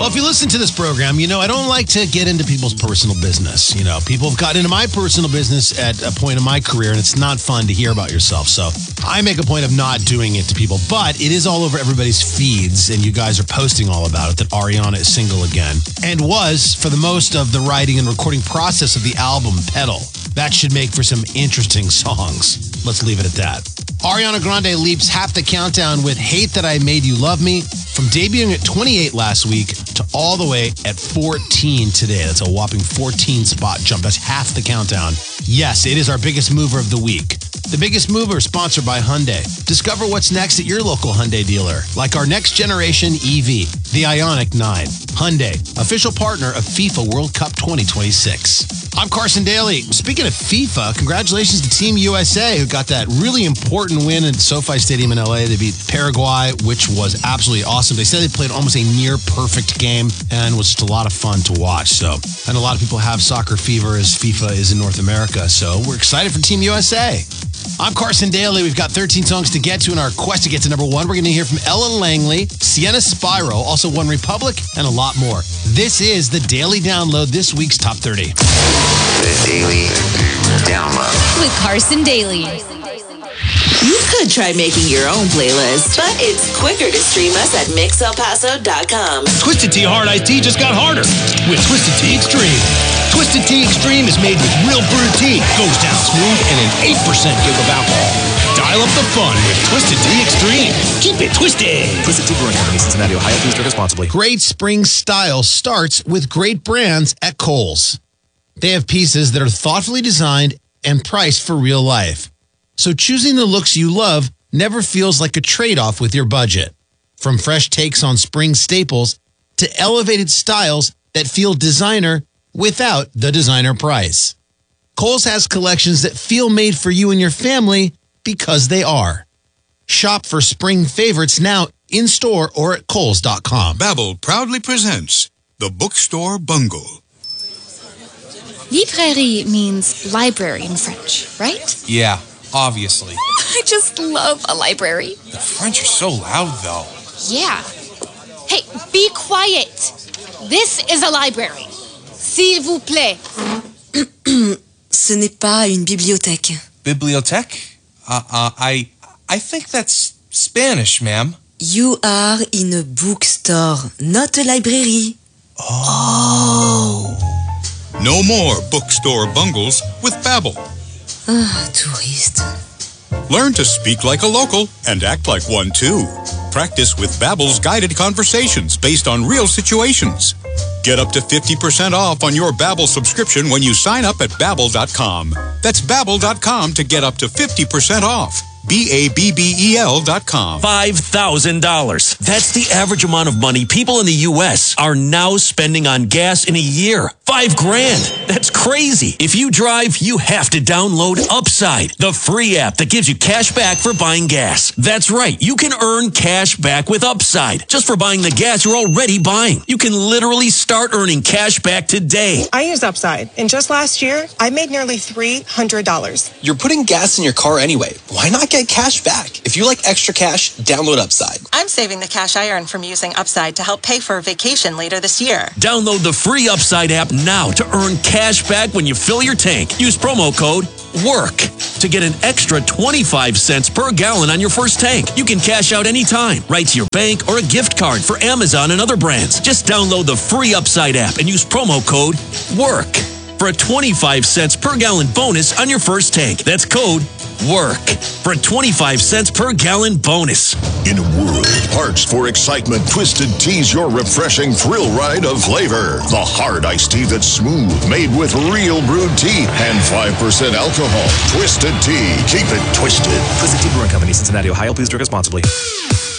Well, if you listen to this program, you know I don't like to get into people's personal business. You know, people have gotten into my personal business at a point in my career, and it's not fun to hear about yourself. So I make a point of not doing it to people. But it is all over everybody's feeds, and you guys are posting all about it, that Ariana is single again. And was for the most of the writing and recording process of the album, Pedal. That should make for some interesting songs. Let's leave it at that. Ariana Grande leaps half the countdown with Hate That I Made You Love Me, from debuting at 28 last week to all the way at 14 today. That's a whopping 14 spot jump. That's half the countdown. Yes, it is our biggest mover of the week. The Biggest Mover, sponsored by Hyundai. Discover what's next at your local Hyundai dealer, like our next generation EV, the Ioniq 9. Hyundai, official partner of FIFA World Cup 2026. I'm Carson Daly. Speaking of FIFA, congratulations to Team USA, who got that really important win at SoFi Stadium in LA. They beat Paraguay, which was absolutely awesome. They said they played almost a near perfect game and was just a lot of fun to watch. So, and a lot of people have soccer fever as FIFA is in North America. So we're excited for Team USA. I'm Carson Daly. We've got 13 songs to get to in our quest to get to number one. We're going to hear from Ellen Langley, Sienna Spyro, also One Republic, and a lot more. This is the Daily Download, this week's Top 30. The Daily Download. With Carson Daly. You could try making your own playlist, but it's quicker to stream us at mixelpaso.com. Twisted Tea Hard Iced Tea just got harder with Twisted Tea Extreme. Twisted Tea Extreme is made with real brewed tea, goes down smooth, and an 8% give of alcohol. Dial up the fun with Twisted Tea Extreme. Keep it twisted. Twisted Tea Brewing Company, Cincinnati, Ohio. Please drink responsibly. Great spring style starts with great brands at Kohl's. They have pieces that are thoughtfully designed and priced for real life. So choosing the looks you love never feels like a trade-off with your budget. From fresh takes on spring staples to elevated styles that feel designer without the designer price. Kohl's has collections that feel made for you and your family because they are. Shop for spring favorites now in-store or at Kohls.com. Babbel proudly presents The Bookstore Bungle. Librairie means library in French, right? Yeah, obviously. I just love a library. The French are so loud, though. Yeah. Hey, be quiet. This is a library. S'il vous plaît. Ce n'est pas une bibliothèque. Bibliothèque? I think that's Spanish, ma'am. You are in a bookstore, not a library. No more bookstore bungles with Babbel. Touriste. Learn to speak like a local and act like one too. Practice with Babbel's guided conversations based on real situations. Get up to 50% off on your Babbel subscription when you sign up at Babbel.com. That's Babbel.com to get up to 50% off. Babbel.com. $5,000. That's the average amount of money people in the U.S. are now spending on gas in a year. $5,000. That's crazy. If you drive, you have to download Upside, the free app that gives you cash back for buying gas. That's right. You can earn cash back with Upside just for buying the gas you're already buying. You can literally start earning cash back today. I use Upside, and just last year, I made nearly $300. You're putting gas in your car anyway. Why not get cash back? If you like extra cash, download Upside. I'm saving the cash I earn from using Upside to help pay for a vacation later this year. Download the free Upside app now to earn cash back when you fill your tank. Use promo code WORK to get an extra 25 cents per gallon on your first tank. You can cash out anytime, right to your bank or a gift card for Amazon and other brands. Just download the free Upside app and use promo code WORK for a 25 cents per gallon bonus on your first tank. That's code WORK for a 25 cents per gallon bonus. In a world of hearts for excitement, Twisted Tea's your refreshing thrill ride of flavor. The hard iced tea that's smooth, made with real brewed tea and 5% alcohol. Twisted Tea. Keep it twisted. Twisted Tea Brewing Company, Cincinnati, Ohio. Please drink responsibly.